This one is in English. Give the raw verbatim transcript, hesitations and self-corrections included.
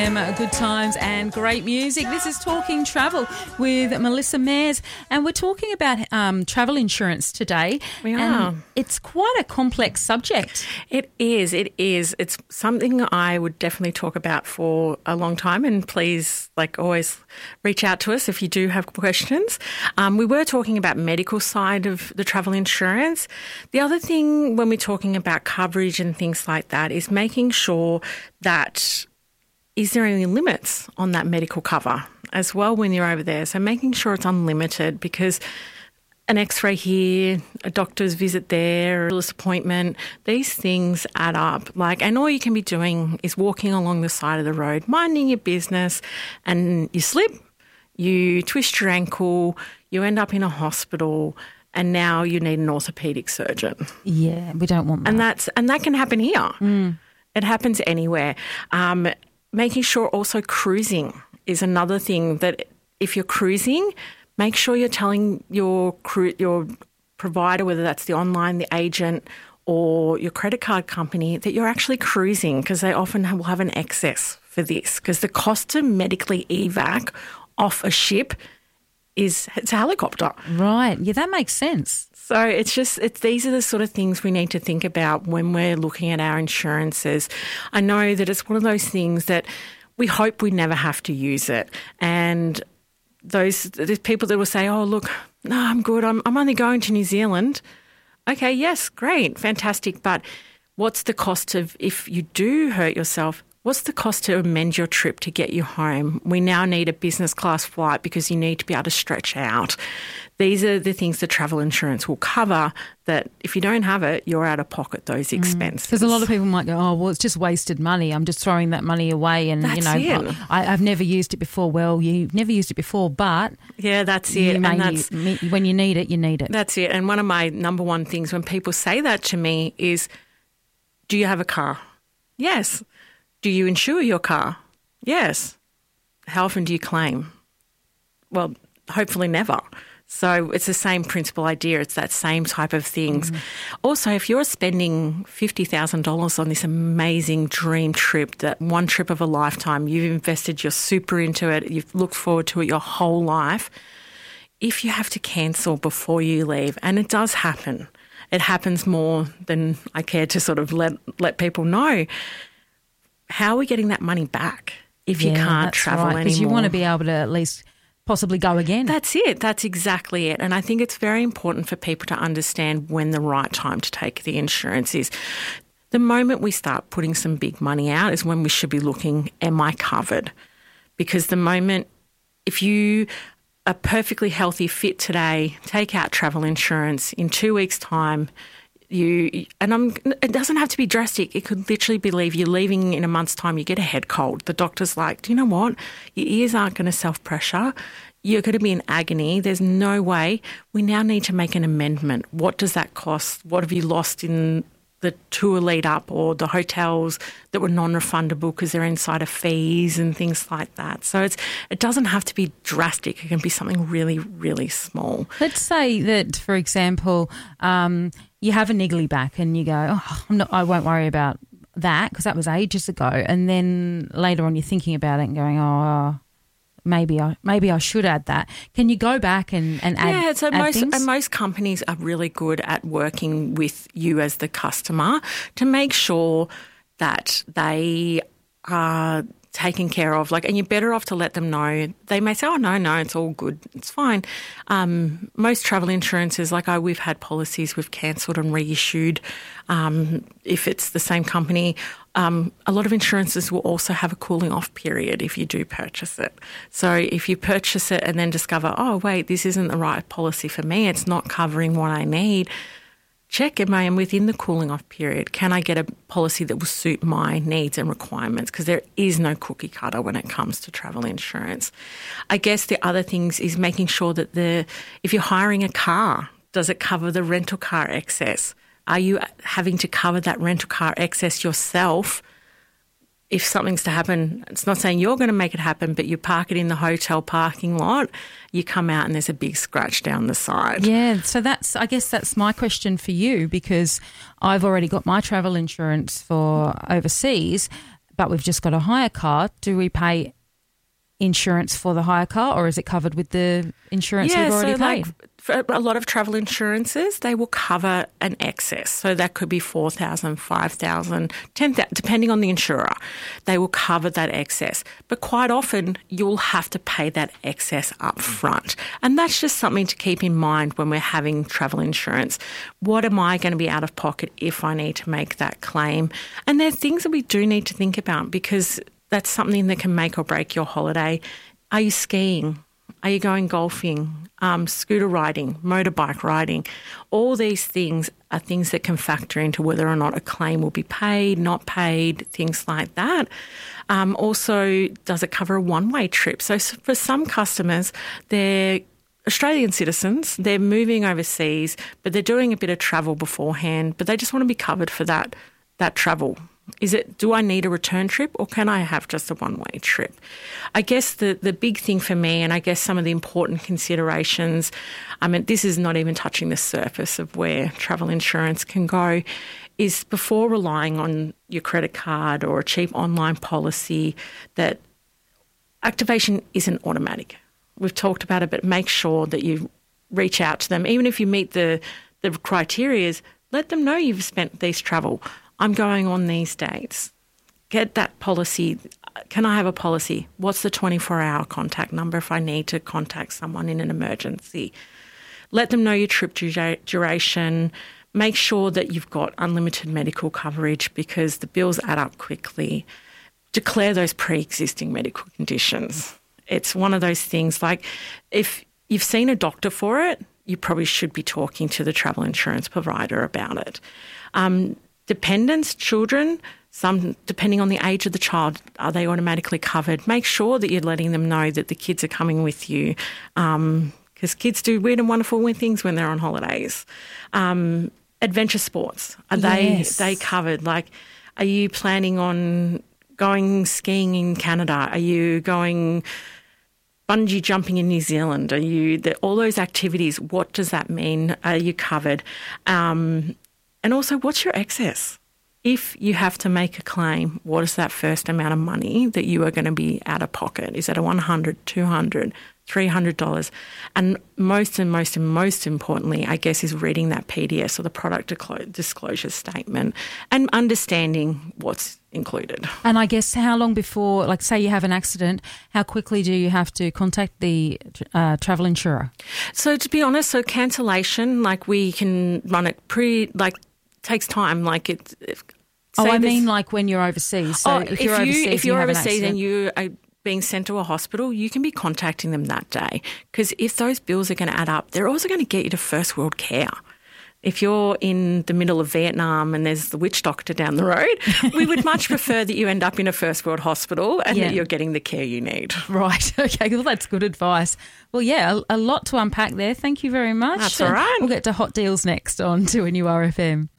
Um, good times and great music. This is Talking Travel with Melissa Mayers, and we're talking about um, travel insurance today. We are. And it's quite a complex subject. It is. It is. It's something I would definitely talk about for a long time, and please, like always, reach out to us if you do have questions. Um, we were talking about medical side of the travel insurance. The other thing when we're talking about coverage and things like that is making sure that is there any limits on that medical cover as well when you're over there? So making sure it's unlimited, because an x-ray here, a doctor's visit there, a appointment, these things add up. Like, and all you can be doing is walking along the side of the road, minding your business, and you slip, you twist your ankle, you end up in a hospital, and now you need an orthopaedic surgeon. Yeah, we don't want that. And that's and that can happen here. Mm. It happens anywhere. Um, Making sure also cruising is another thing that if you're cruising, make sure you're telling your cru- your provider, whether that's the online, the agent, or your credit card company, that you're actually cruising, because they often will have an excess for this, because the cost to medically evac off a ship is it's a helicopter. Right. Yeah, that makes sense. So it's just, it's these are the sort of things we need to think about when we're looking at our insurances. I know that it's one of those things that we hope we never have to use it. And those there's people that will say, oh, look, no, I'm good. I'm, I'm only going to New Zealand. Okay, yes, great, fantastic. But what's the cost of, if you do hurt yourself, what's the cost to amend your trip to get you home? We now need a business class flight because you need to be able to stretch out. These are the things that travel insurance will cover, that if you don't have it, you're out of pocket those expenses. Because mm. a lot of people might go, oh, well, it's just wasted money. I'm just throwing that money away, and, that's you know, it. I, I've never used it before. Well, you've never used it before, but yeah, that's you it. may, and that's, you, when you need it, you need it. That's it. And one of my number one things when people say that to me is, do you have a car? Yes. Do you insure your car? Yes. How often do you claim? Well, hopefully never. So it's the same principal idea. It's that same type of things. Mm-hmm. Also, if you're spending fifty thousand dollars on this amazing dream trip, that one trip of a lifetime, you've invested your super into it, you've looked forward to it your whole life, if you have to cancel before you leave, and it does happen, it happens more than I care to sort of let, let people know, how are we getting that money back if yeah, you can't that's travel right, anymore? Because you want to be able to at least possibly go again. That's it. That's exactly it. And I think it's very important for people to understand when the right time to take the insurance is. The moment we start putting some big money out is when we should be looking, am I covered? Because the moment, if you are perfectly healthy, fit today, take out travel insurance, in two weeks' time, You and I'm. It doesn't have to be drastic. It could literally be leave. You're leaving in a month's time. You get a head cold. The doctor's like, do you know what? Your ears aren't going to self-pressure. You're going to be in agony. There's no way. We now need to make an amendment. What does that cost? What have you lost in the tour lead up, or the hotels that were non-refundable because they're inside of fees and things like that? So it's it doesn't have to be drastic. It can be something really, really small. Let's say that, for example, um, you have a niggly back and you go, oh, I'm not, I won't worry about that because that was ages ago. And then later on you're thinking about it and going, oh, maybe I maybe I should add that. Can you go back and, and add Yeah, so add most, things? and most companies are really good at working with you as the customer to make sure that they are taken care of, like, and you're better off to let them know. They may say, oh, no, no, it's all good, it's fine. Um, most travel insurances, like I, we've had policies we've cancelled and reissued um, if it's the same company. Um, a lot of insurances will also have a cooling off period if you do purchase it. So if you purchase it and then discover, oh, wait, this isn't the right policy for me, it's not covering what I need, check, am I within the cooling off period? Can I get a policy that will suit my needs and requirements? Because there is no cookie cutter when it comes to travel insurance. I guess the other things is making sure that the if you're hiring a car, does it cover the rental car excess? Are you having to cover that rental car excess yourself? If something's to happen, it's not saying you're going to make it happen, but you park it in the hotel parking lot, you come out and there's a big scratch down the side. Yeah, so that's, I guess that's my question for you, because I've already got my travel insurance for overseas. but we've just got a hire car, do we pay insurance for the hire car, or is it covered with the insurance yeah, we've already so paid? Like for a lot of travel insurances, they will cover an excess. So that could be four thousand dollars, five thousand dollars, ten thousand dollars, depending on the insurer. They will cover that excess. But quite often, you'll have to pay that excess up front. And that's just something to keep in mind when we're having travel insurance. What am I going to be out of pocket if I need to make that claim? And there are things that we do need to think about, because that's something that can make or break your holiday. Are you skiing? Are you going golfing? Um, scooter riding, motorbike riding? All these things are things that can factor into whether or not a claim will be paid, not paid, things like that. Um, also, does it cover a one-way trip? So for some customers, they're Australian citizens, they're moving overseas, but they're doing a bit of travel beforehand, but they just want to be covered for that, that travel. Is it, do I need a return trip, or can I have just a one-way trip? I guess the, the big thing for me, and I guess some of the important considerations, I mean, this is not even touching the surface of where travel insurance can go, is before relying on your credit card or a cheap online policy, that activation isn't automatic. We've talked about it, but make sure that you reach out to them. Even if you meet the, the criteria, let them know you've spent these travel. I'm going on these dates. Get that policy. Can I have a policy? What's the twenty-four hour contact number if I need to contact someone in an emergency? Let them know your trip duration. Make sure that you've got unlimited medical coverage, because the bills add up quickly. Declare those pre-existing medical conditions. It's one of those things, like if you've seen a doctor for it, you probably should be talking to the travel insurance provider about it. Um, Dependents, children, some depending on the age of the child, are they automatically covered? Make sure that you're letting them know that the kids are coming with you, because um, kids do weird and wonderful things when they're on holidays. Um, adventure sports, are yes. they they covered? Like, are you planning on going skiing in Canada? Are you going bungee jumping in New Zealand? Are you the, all those activities? What does that mean? Are you covered? Um, And also, what's your excess? If you have to make a claim, what is that first amount of money that you are going to be out of pocket? Is it a one hundred dollars, two hundred dollars, three hundred dollars? And most and most and most importantly, I guess, is reading that P D S or the product disclosure statement and understanding what's included. And I guess how long before, like say you have an accident, how quickly do you have to contact the uh, travel insurer? So to be honest, so cancellation, like we can run it pre, like takes time. Like it. Oh, I mean, like when you're overseas. So oh, if, if you're you overseas, if you're you overseas an and you are being sent to a hospital, you can be contacting them that day, because if those bills are going to add up, they're also going to get you to first world care. If you're in the middle of Vietnam and there's the witch doctor down the road, we would much prefer that you end up in a first world hospital and yeah. that you're getting the care you need. Right. Okay. Well, that's good advice. Well, yeah, a, a lot to unpack there. Thank you very much. That's all right. We'll get to hot deals next on two N U R F M.